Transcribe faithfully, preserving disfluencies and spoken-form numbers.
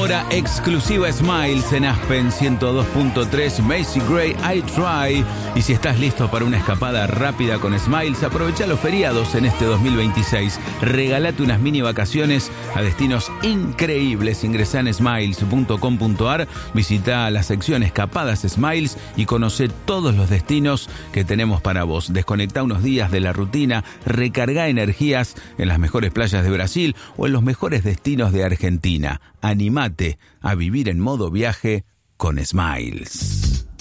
Hora exclusiva Smiles en Aspen ciento dos punto tres, Macy Gray, I Try. Y si estás listo para una escapada rápida con Smiles, aprovecha los feriados en este dos mil veintiséis. Regálate unas mini vacaciones a destinos increíbles. Ingresá en smiles punto com punto a r, visita la sección Escapadas Smiles y conoce todos los destinos que tenemos para vos. Desconectá unos días de la rutina, recarga energías en las mejores playas de Brasil o en los mejores destinos de Argentina. Animate a vivir en modo viaje con Smiles.